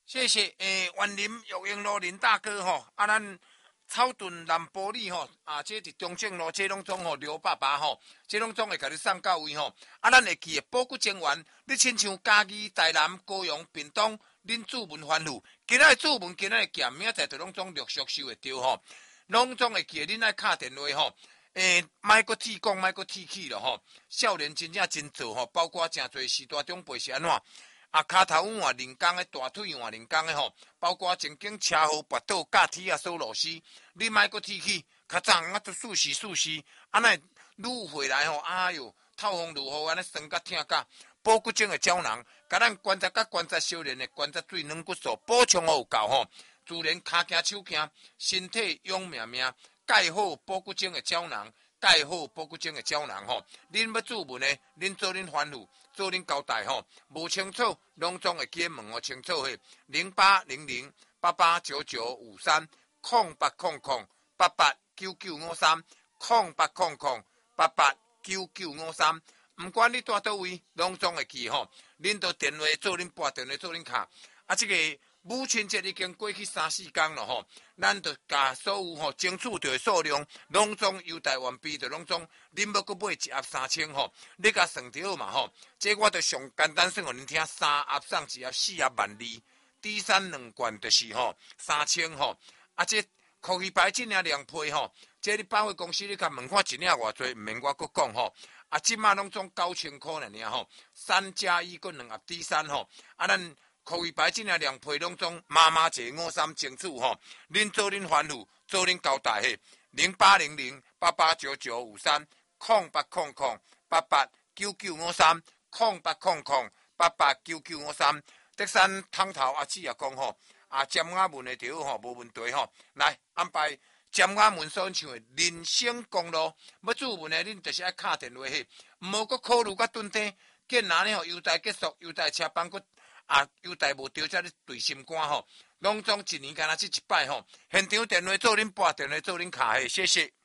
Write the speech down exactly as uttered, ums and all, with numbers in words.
谢谢诶，园林育英路林大哥吼，啊，咱草屯南玻璃吼，啊，这伫中正路，这拢总吼刘爸爸吼，这拢总会甲你送到位吼。啊，咱会记诶宝骨精元，你亲像嘉义、台南、高雄、屏东，恁主文欢富，今仔主文今仔剑，明仔载就拢总陆续收会到吼，拢总会记恁爱敲电话吼。诶，莫搁铁讲，莫搁铁气了吼。少年真正真做吼，包括诚侪时代长辈是安怎？啊，骹头换人工的，大腿换人工的吼，包括前景车祸跋倒、架铁啊、收螺丝，你莫搁提起，较早啊都速死速死，安尼愈回来吼，哎哟，透风如何安尼酸甲痛甲，补骨精的胶囊，甲咱关节甲关节修炼的关节水软骨素补充好有够吼，自然骹行手行，身体勇命命，钙好补骨精的胶囊。钙好补骨精的胶囊吼，恁要注文的，恁做恁反复，做恁交代吼，无清楚，拢总会记问我清楚嘿，零八零零八八九九五三空八空空八八九九五三空八空空八八九九五三，唔管你住倒位，拢总会记吼，恁都电话做恁拨电话做恁卡，啊这个。母亲节已经过去三四天了吼，咱就甲所有吼争取到的数量，拢总优待完毕，就拢总恁要搁买一盒三千吼，你甲算着好嘛吼。这我就上简单算互恁听，三盒送一盒，四盒万二，第三两罐就是吼三千吼。啊，这科技牌这领两批吼，这你百货公司你甲问看一领偌济，毋免我搁讲吼。啊，即马拢总九千块尔尔吼，三加一个两盒第三吼，啊咱。科技牌这两批拢总妈妈节五三清楚吼，恁做恁反复，做恁交代嘿，零八零零八八九九五三空八空空八八九九五三空八空空八八九九五三，德山汤头阿姊也讲吼，啊尖牙门的就好吼，无问题吼，来安排尖牙门所唱的人生公路，要注文的恁就是爱敲电话嘿，毋好搁考虑甲蹲底，见哪呢吼优待结束，优待车帮搁。啊，优待无着，遮你对心肝吼，拢总一年干那即一摆吼，现场电话做恁拨，电话做恁卡嘿，谢谢。